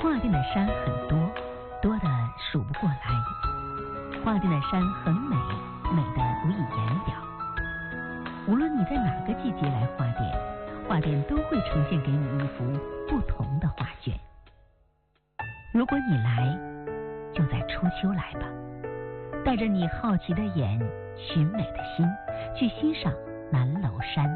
画店的山很多，多得数不过来。画店的山很美，美得无以言表。无论你在哪个季节来画店，画店都会呈现给你一幅不同的画卷。如果你来，就在初秋来吧，带着你好奇的眼、寻美的心，去欣赏南楼山。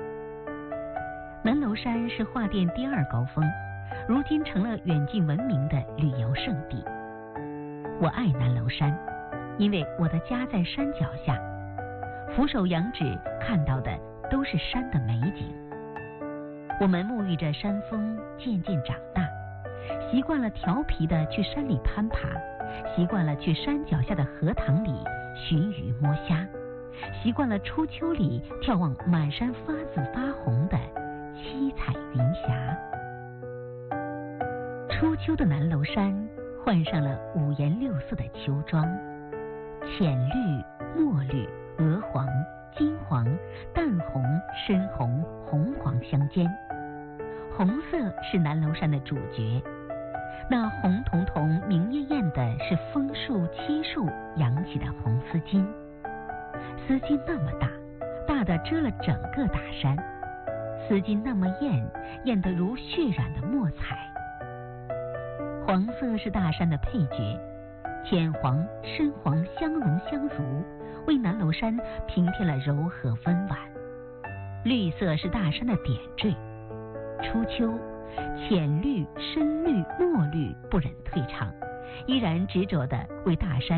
南楼山是画店第二高峰，如今成了远近闻名的旅游胜地。我爱南楼山，因为我的家在山脚下，俯首仰指看到的都是山的美景。我们沐浴着山风，渐渐长大，习惯了调皮的去山里攀爬，习惯了去山脚下的荷塘里寻鱼摸虾，习惯了初秋里眺望满山发紫发红的七彩云霞。初秋的南楼山换上了五颜六色的秋装，浅绿、墨绿、鹅黄、金黄、淡红、深红、红黄相间。红色是南楼山的主角，那红彤彤明艳艳的是枫树、漆树扬起的红丝巾。丝巾那么大，大的遮了整个大山，丝巾那么艳，艳得如血染的墨彩。黄色是大山的配角，浅黄、深黄相融相如，为南楼山平添了柔和温婉。绿色是大山的点缀，初秋，浅绿、深绿、墨绿不忍退场，依然执着地为大山